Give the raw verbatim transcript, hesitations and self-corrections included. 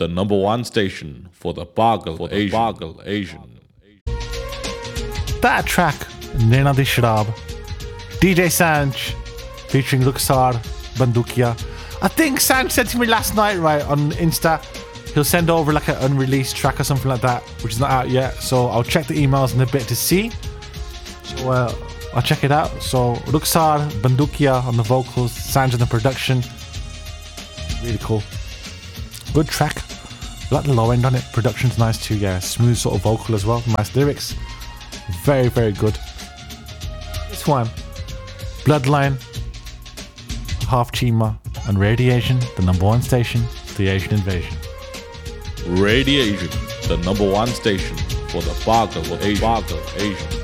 the number one station for the Pagal for Asian. Pagal Asian. That track, Naina Di Sharab, D J Sanj, featuring Rukhsar Bandukia. I think Sanj said to me last night, right, on Insta, he'll send over like an unreleased track or something like that, which is not out yet. So I'll check the emails in a bit to see. So uh, I'll check it out. So Rukhsar Bandukia on the vocals, Sanj on the production. Really cool. Good track. I like the low end on it. Production's nice too, yeah. Smooth sort of vocal as well. Nice lyrics. Very, very good. This one, Bloodline, Half Chima, and Radiation, the number one station, the Asian Invasion. Radiation, the number one station for the Pagal for Asian. Pagal Asian.